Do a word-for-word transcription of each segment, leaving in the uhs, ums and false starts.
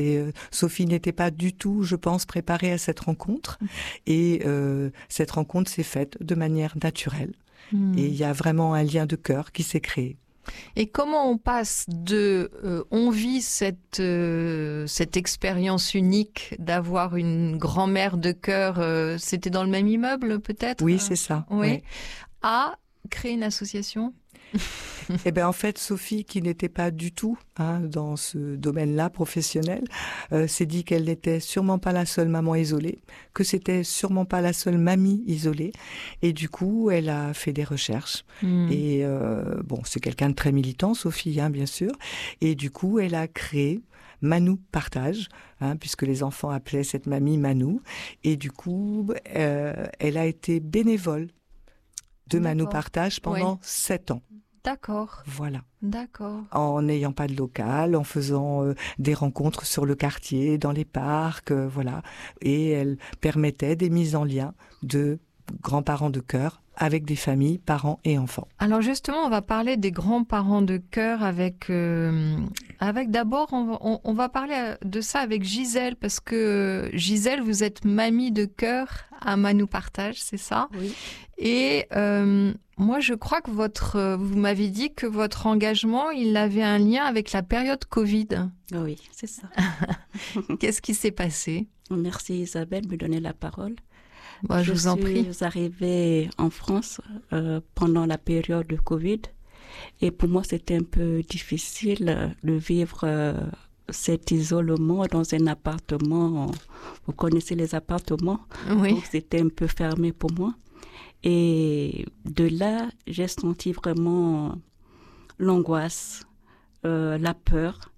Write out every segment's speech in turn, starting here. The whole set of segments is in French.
Et euh, Sophie n'était pas du tout, je pense, préparée à cette rencontre. Et euh, cette rencontre s'est faite de manière naturelle. Mmh. Et il y a vraiment un lien de cœur qui s'est créé. Et comment on passe de euh, on vit cette euh, cette expérience unique d'avoir une grand-mère de cœur, euh, c'était dans le même immeuble peut-être? Oui, c'est ça. Oui. Oui. À créer une association? Eh bien, en fait, Sophie, qui n'était pas du tout hein, dans ce domaine-là professionnel, euh, s'est dit qu'elle n'était sûrement pas la seule maman isolée, que c'était sûrement pas la seule mamie isolée. Et du coup, elle a fait des recherches. Mmh. Et euh, bon, c'est quelqu'un de très militant, Sophie, hein, bien sûr. Et du coup, elle a créé Manou Partage, hein, puisque les enfants appelaient cette mamie Manou. Et du coup, euh, elle a été bénévole de Manou Partage pendant sept oui. ans. D'accord. Voilà. D'accord. En n'ayant pas de local, en faisant euh, des rencontres sur le quartier, dans les parcs, euh, voilà. Et elle permettait des mises en lien de grands-parents de cœur avec des familles, parents et enfants. Alors justement, on va parler des grands-parents de cœur avec, euh, avec d'abord, on, on, on va parler de ça avec Gisèle, parce que Gisèle, vous êtes mamie de cœur à Manou Partage, c'est ça? Oui. Et euh, moi, je crois que votre, vous m'avez dit que votre engagement, il avait un lien avec la période Covid. Oui, c'est ça. Qu'est-ce qui s'est passé? Merci Isabelle de me donner la parole. Bah, je, je vous en prie. Je suis arrivée en France euh, pendant la période de Covid et pour moi c'était un peu difficile de vivre euh, cet isolement dans un appartement. Vous connaissez les appartements, oui. Donc c'était un peu fermé pour moi. Et de là, j'ai senti vraiment l'angoisse, euh, la peur.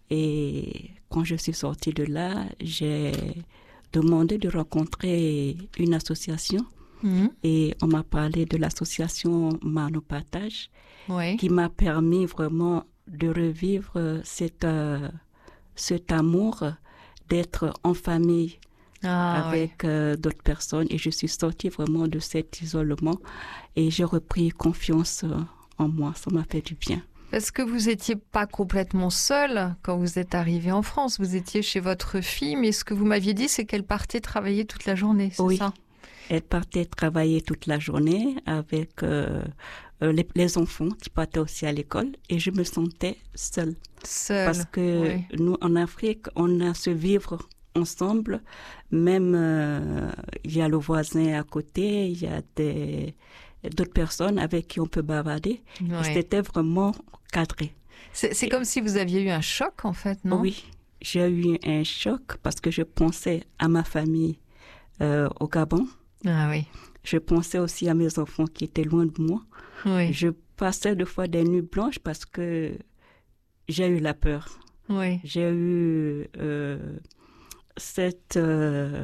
Et quand je suis sortie de là, j'ai demandé de rencontrer une association mmh. et on m'a parlé de l'association Manou Partage oui. qui m'a permis vraiment de revivre cet, euh, cet amour d'être en famille ah, avec oui. euh, d'autres personnes et je suis sortie vraiment de cet isolement et j'ai repris confiance en moi, ça m'a fait du bien. Parce que vous n'étiez pas complètement seule quand vous êtes arrivée en France. Vous étiez chez votre fille, mais ce que vous m'aviez dit, c'est qu'elle partait travailler toute la journée, c'est oui. ça? Elle partait travailler toute la journée avec euh, les, les enfants qui partaient aussi à l'école et je me sentais seule. Seule, parce que oui. nous, en Afrique, on a ce vivre ensemble. Même, euh, il y a le voisin à côté, il y a des... d'autres personnes avec qui on peut bavarder. Oui. C'était vraiment cadré. C'est, c'est comme si vous aviez eu un choc, en fait, non? Oui, j'ai eu un choc parce que je pensais à ma famille euh, au Gabon. Ah oui. Je pensais aussi à mes enfants qui étaient loin de moi. Oui. Je passais des fois des nuits blanches parce que j'ai eu la peur. Oui. J'ai eu euh, cette, euh,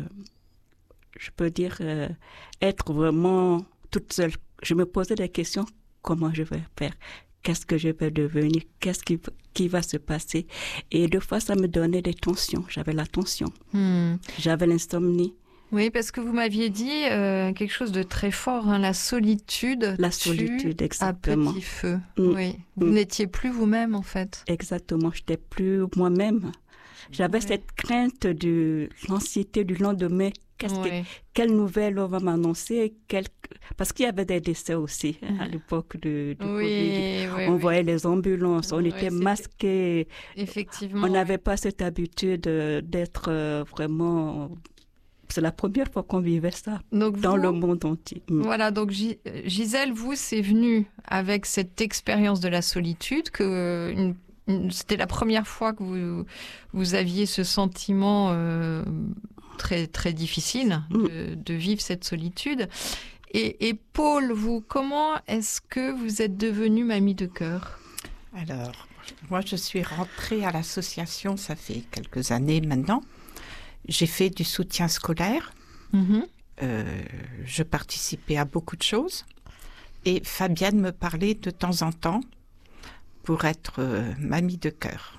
je peux dire, euh, être vraiment toute seule. Je me posais des questions, comment je vais faire? Qu'est-ce que je vais devenir? Qu'est-ce qui, qui va se passer? Et deux fois, ça me donnait des tensions. J'avais la tension. Hmm. J'avais l'insomnie. Oui, parce que vous m'aviez dit euh, quelque chose de très fort, hein, la solitude. La solitude, exactement. À petit feu. Mm. Oui. Vous mm. n'étiez plus vous-même, en fait. Exactement. Je n'étais plus moi-même. J'avais oui. cette crainte de l'anxiété du lendemain. Qu'est-ce oui. que, quelle nouvelle on va m'annoncer? Quel... Parce qu'il y avait des décès aussi hein, à l'époque de, de oui, Covid. Oui, on oui. voyait les ambulances, on oui, était c'était... masqués. Effectivement. On n'avait oui. pas cette habitude d'être vraiment... C'est la première fois qu'on vivait ça donc dans vous, le monde entier. Voilà, donc G- Gisèle, vous, c'est venu avec cette expérience de la solitude, que une, une, c'était la première fois que vous, vous aviez ce sentiment euh, très, très difficile de, de vivre cette solitude. Et, et Paul, vous, comment est-ce que vous êtes devenue mamie de cœur? Alors, moi, je suis rentrée à l'association, ça fait quelques années maintenant. J'ai fait du soutien scolaire, mmh. euh, je participais à beaucoup de choses et Fabienne me parlait de temps en temps pour être euh, mamie de cœur.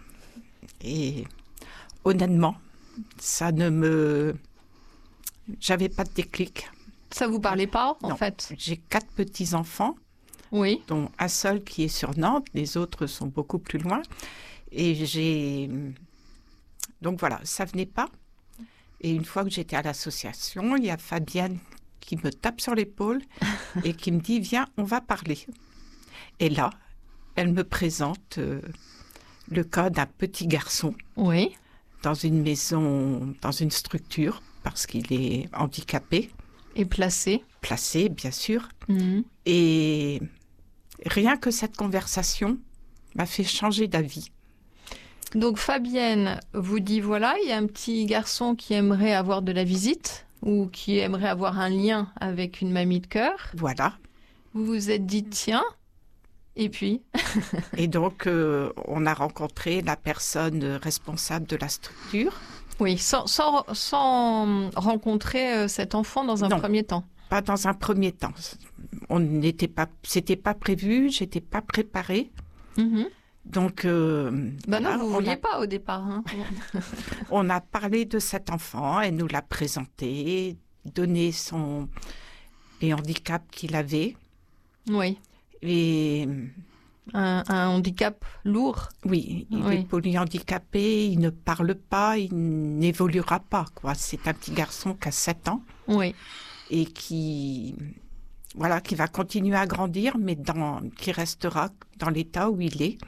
Et honnêtement, ça ne me... J'avais pas de déclic. Ça vous parlait pas, en non. fait? J'ai quatre petits-enfants, oui. dont un seul qui est sur Nantes, les autres sont beaucoup plus loin. Et j'ai... Donc voilà, ça venait pas. Et une fois que j'étais à l'association, il y a Fabienne qui me tape sur l'épaule et qui me dit « Viens, on va parler ». Et là, elle me présente euh, le cas d'un petit garçon Oui. dans une maison, dans une structure, parce qu'il est handicapé. Et placé. Placé, bien sûr. Mmh. Et rien que cette conversation m'a fait changer d'avis. Donc Fabienne vous dit, voilà, il y a un petit garçon qui aimerait avoir de la visite ou qui aimerait avoir un lien avec une mamie de cœur. Voilà. Vous vous êtes dit, tiens, et puis Et donc, euh, on a rencontré la personne responsable de la structure. Oui, sans, sans, sans rencontrer euh, cet enfant dans un Non. premier temps. Pas dans un premier temps. On n'était pas, c'était pas prévu, j'étais pas préparée. Mmh. Donc, euh, Ben voilà, non, vous ne on, vouliez a, pas au départ. Hein. on a parlé de cet enfant, elle nous l'a présenté, donné son, les handicaps qu'il avait. Oui, Et un, un handicap lourd. oui, il Oui. est polyhandicapé, il ne parle pas, il n'évoluera pas, quoi. C'est un petit garçon qui a sept ans Oui, et qui, voilà, qui va continuer à grandir, mais dans, qui restera dans l'état où il est.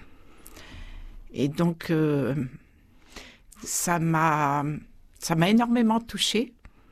Et donc, euh, ça m'a, ça m'a énormément touchée.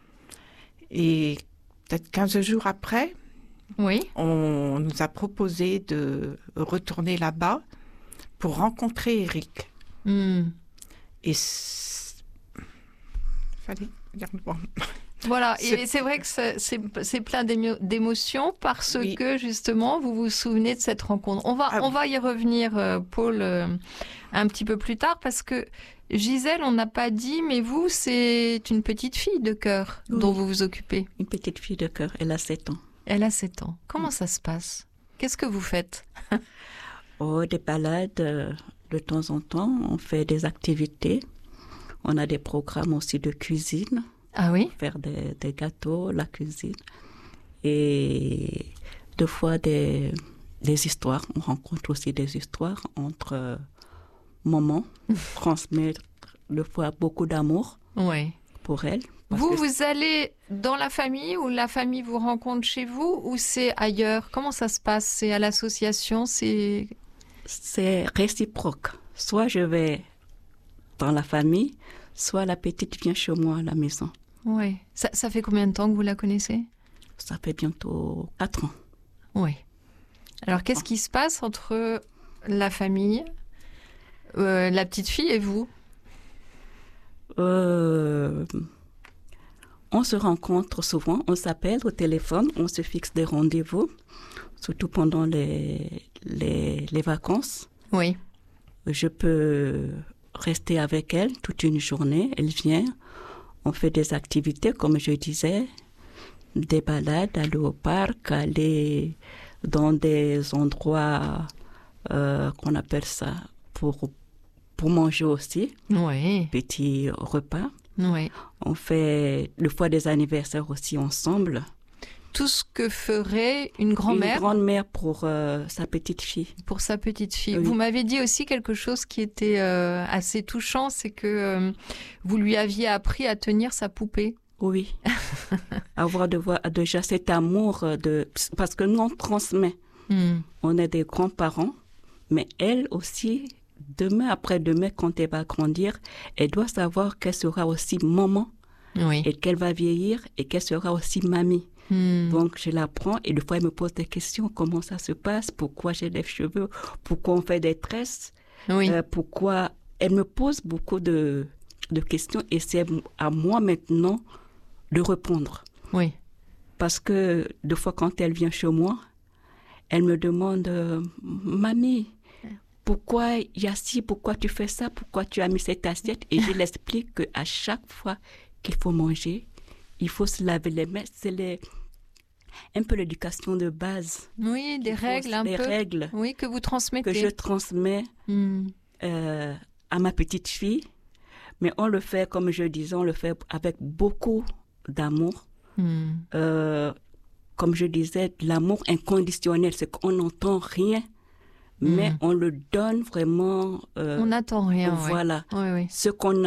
Et peut-être quinze jours après, oui. on nous a proposé de retourner là-bas pour rencontrer Eric. Hmm. Et c- fallait dire bon. Voilà, C'est- et c'est vrai que c'est c'est- c'est plein d'émo- d'émotions parce Oui. que justement, vous vous souvenez de cette rencontre. On va, Ah on oui. va y revenir, euh, Paul, euh, un petit peu plus tard parce que Gisèle, on n'a pas dit, mais vous, c'est une petite fille de cœur Oui. dont vous vous occupez. Une petite fille de cœur, elle a sept ans. Elle a sept ans. Comment ça se passe? Qu'est-ce que vous faites? Oh, des balades, euh, de temps en temps, on fait des activités. On a des programmes aussi de cuisine, Ah oui? faire des, des gâteaux, la cuisine. Et deux fois des, des histoires. On rencontre aussi des histoires entre euh, mamans, transmettre deux fois beaucoup d'amour Oui. pour elle. parce Vous, que vous allez dans la famille ou la famille vous rencontre chez vous ou c'est ailleurs? Comment ça se passe? C'est à l'association? C'est... C'est réciproque. Soit je vais dans la famille, soit la petite vient chez moi à la maison. Oui. Ça, ça fait combien de temps que vous la connaissez? Ça fait bientôt quatre ans. Oui. Alors, qu'est-ce qui se passe entre la famille, euh, la petite fille et vous? Euh, on se rencontre souvent, on s'appelle au téléphone, on se fixe des rendez-vous, surtout pendant les, les, les vacances. Oui. Je peux rester avec elle toute une journée, elle vient, on fait des activités, comme je disais, des balades, aller au parc, aller dans des endroits euh, qu'on appelle ça pour, pour manger aussi, Oui. petits repas. Oui. On fait le fois des anniversaires aussi ensemble. Tout ce que ferait une Une grand-mère grand-mère pour euh, sa petite fille. pour sa petite fille. Oui. Vous m'avez dit aussi quelque chose qui était euh, assez touchant, c'est que euh, vous lui aviez appris à tenir sa poupée. Oui. Avoir de voir déjà cet amour de parce que nous on transmet. Hmm. On est des grands-parents, mais elle aussi, demain après-demain, quand elle va grandir, elle doit savoir qu'elle sera aussi maman Oui. et qu'elle va vieillir et qu'elle sera aussi mamie. Hmm. Donc, je la prends et des fois, elle me pose des questions. Comment ça se passe? Pourquoi j'ai les cheveux? Pourquoi on fait des tresses? Oui. Euh, pourquoi? Elle me pose beaucoup de, de questions et c'est à moi maintenant de répondre. Oui. Parce que des fois, quand elle vient chez moi, elle me demande euh, « Mamie, pourquoi il y a ci? Pourquoi tu fais ça? Pourquoi tu as mis cette assiette ?» Et je l'explique qu'à chaque fois qu'il faut manger, il faut se laver les mains. C'est les, un peu l'éducation de base. Oui, des Il faut- règles un des peu. règles Oui, que vous transmettez. que je transmets Hmm. euh, à ma petite fille. Mais on le fait, comme je disais, on le fait avec beaucoup d'amour. Hmm. Euh, comme je disais, de l'amour inconditionnel, c'est qu'on n'entend rien, mais Mm. on le donne vraiment. euh, On n'attend rien. ouais. Voilà. Oui, oui. Ce qu'on a,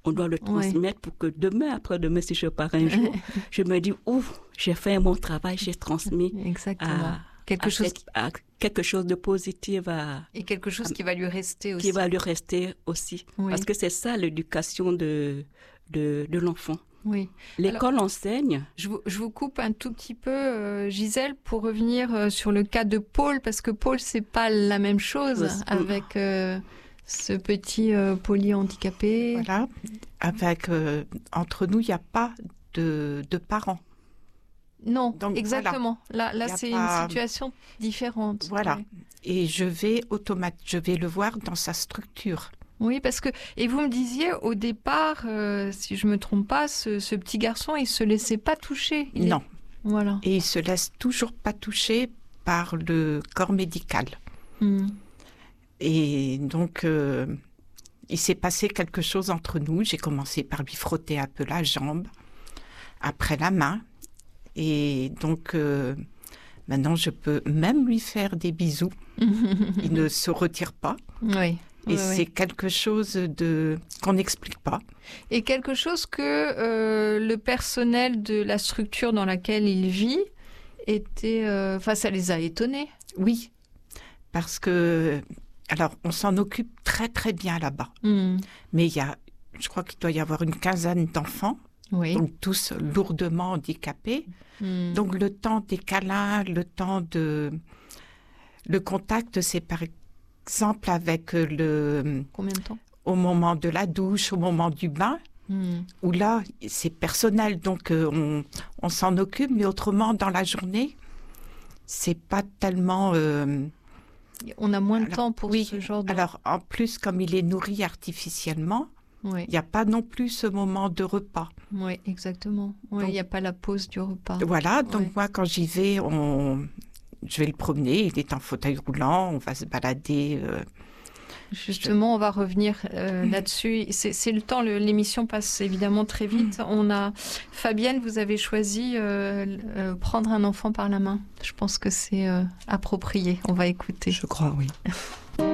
on doit le transmettre ouais. pour que demain, après-demain, si je pars un jour, je me dis, ouf, j'ai fait mon travail, j'ai transmis Exactement. À, quelque, à chose cette, à quelque chose de positif. À, et quelque chose à, qui va lui rester aussi. Qui va lui rester aussi. Oui. Parce que c'est ça l'éducation de, de, de l'enfant. Oui. L'école Alors, enseigne. Je vous, je vous coupe un tout petit peu, euh, Gisèle, pour revenir euh, sur le cas de Paul, parce que Paul, c'est pas la même chose oui. avec euh, ce petit euh, polyhandicapé. Voilà. Avec, euh, entre nous, il n'y a pas de, de parents. Non, donc, exactement. Voilà. Là, là c'est pas... une situation différente. Voilà. Oui. Et je vais automat... je vais le voir dans sa structure. Oui, parce que et vous me disiez au départ, euh, si je me trompe pas, ce, ce petit garçon, il se laissait pas toucher. Il non. Est... Voilà. Et il se laisse toujours pas toucher par le corps médical. Mm. Et donc, euh, il s'est passé quelque chose entre nous. J'ai commencé par lui frotter un peu la jambe, après la main. Et donc, euh, maintenant, je peux même lui faire des bisous. Il ne se retire pas. Oui. Et oui, c'est oui. quelque chose de qu'on n'explique pas. Et quelque chose que euh, le personnel de la structure dans laquelle il vit était... Enfin, euh, ça les a étonnés. Oui, parce que... Alors, on s'en occupe très, très bien là-bas. Mm. Mais il y a... Je crois qu'il doit y avoir une quinzaine d'enfants. Oui. Donc, tous lourdement handicapés. Mm. Donc, le temps des câlins, le temps de... Le contact, c'est par exemple avec le... Combien de temps ? Au moment de la douche, au moment du bain, mm. où là, c'est personnel, donc euh, on, on s'en occupe, mais autrement, dans la journée, c'est pas tellement... Euh... On a moins de alors, temps pour oui, ce genre de... Alors, en plus, comme il est nourri artificiellement, oui. il n'y a pas non plus ce moment de repas. Oui, exactement. Oui, il n'y a pas la pause du repas. Voilà, donc oui. moi, quand j'y vais, on... je vais le promener, il est en fauteuil roulant, on va se balader. Euh... Justement, je... on va revenir euh, là-dessus. C'est, c'est le temps, le, l'émission passe évidemment très vite. On a Fabienne, vous avez choisi euh, euh, prendre un enfant par la main. Je pense que c'est euh, approprié. On va écouter. Je crois, oui.